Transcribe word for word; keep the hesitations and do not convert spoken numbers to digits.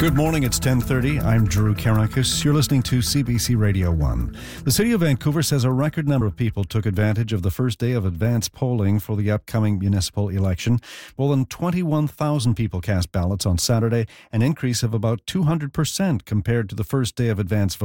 Good morning, it's ten thirty. I'm Drew Karakis. You're listening to C B C Radio one. The City of Vancouver says a record number of people took advantage of the first day of advance polling for the upcoming municipal election. More than twenty-one thousand people cast ballots on Saturday, an increase of about two hundred percent compared to the first day of advance voting